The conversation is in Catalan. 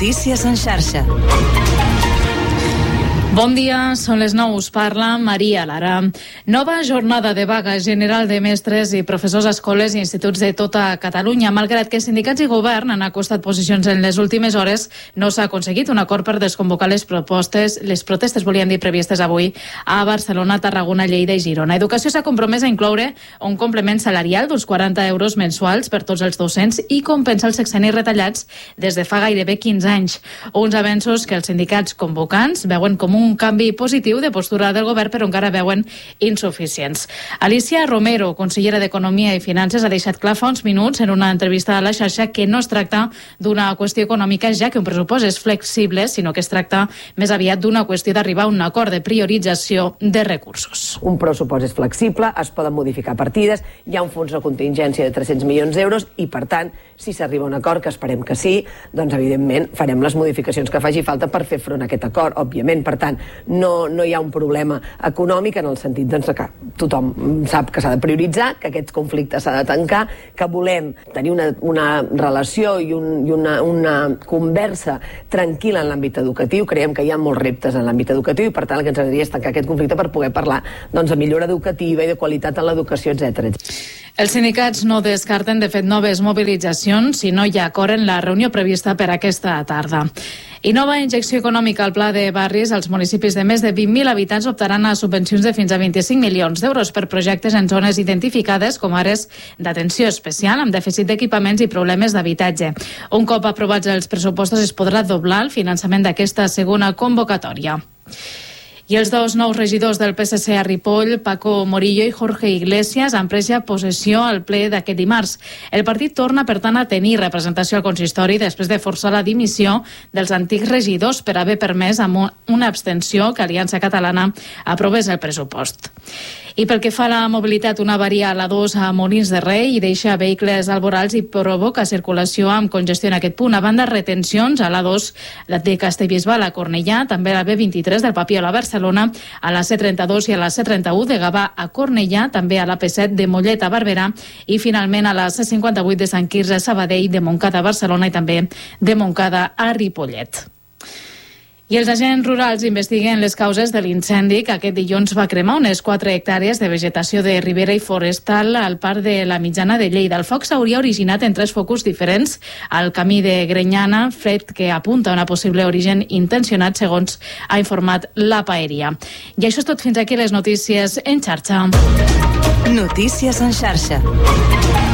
Notícies en xarxa. Bon dia, són les 9, us parla Maria Lara. Nova jornada de vaga general de mestres i professors a escoles i instituts de tota Catalunya. Malgrat que sindicats i govern han acostat posicions en les últimes hores, no s'ha aconseguit un acord per desconvocar les protestes previstes avui a Barcelona, Tarragona, Lleida i Girona. Educació s'ha compromès a incloure un complement salarial d'uns 40 euros mensuals per tots els docents i compensar els sexennis retallats des de fa gairebé 15 anys. Uns avenços que els sindicats convocants veuen com un canvi positiu de postura del govern, però encara veuen insuficients. Alicia Romero, consellera d'Economia i Finances, ha deixat clar fa uns minuts en una entrevista a la xarxa que no es tracta d'una qüestió econòmica, ja que un pressupost és flexible, sinó que es tracta més aviat d'una qüestió d'arribar a un acord de priorització de recursos. Un pressupost és flexible, es poden modificar partides, hi ha un fons de contingència de 300 milions d'euros i, per tant, si s'arriba a un acord, que esperem que sí, doncs, evidentment, farem les modificacions que faci falta per fer front a aquest acord, òbviament. Per tant, no hi ha un problema econòmic en el sentit que tothom sap que s'ha de prioritzar, que aquest conflicte s'ha de tancar, que volem tenir una relació i una conversa tranquil·la en l'àmbit educatiu. Creiem que hi ha molts reptes en l'àmbit educatiu i, per tant, el que ens agradaria és tancar aquest conflicte per poder parlar de millora educativa i de qualitat en l'educació, etc. Els sindicats no descarten, de fet, noves mobilitzacions si no hi ha acord en la reunió prevista per aquesta tarda. I nova injecció econòmica al Pla de Barris. Els municipis de més de 20.000 habitants optaran a subvencions de fins a 25 milions d'euros per projectes en zones identificades com àrees d'atenció especial amb dèficit d'equipaments i problemes d'habitatge. Un cop aprovats els pressupostos es podrà doblar el finançament d'aquesta segona convocatòria. I els dos nous regidors del PSC a Ripoll, Paco Morillo i Jorge Iglesias, han pres ja possessió al ple d'aquest dimarts. El partit torna, per tant, a tenir representació al consistori després de forçar la dimissió dels antics regidors per haver permès amb una abstenció que Aliança Catalana aprovés el pressupost. I pel que fa a la mobilitat, una avaria a l'A2 a Molins de Rei i deixa vehicles alborals i provoca circulació amb congestió en aquest punt. A banda, retencions a l'A2 de Castellbisbal a Cornellà, també a la B23 del Papiol a Barcelona, a la C32 i a la C31 de Gavà a Cornellà, també a la P7 de Mollet a Barberà i finalment a la C58 de Sant Quirze a Sabadell, de Montcada a Barcelona i també de Montcada a Ripollet. I els agents rurals investiguen les causes de l'incendi que aquest dilluns va cremar unes 4 hectàrees de vegetació de ribera i forestal al Parc de la Mitjana de Lleida. El foc s'hauria originat en 3 focus diferents al camí de Grenyana, fet que apunta a una possible origen intencionat, segons ha informat la Paeria. I això és tot fins aquí les notícies en xarxa. Notícies en xarxa.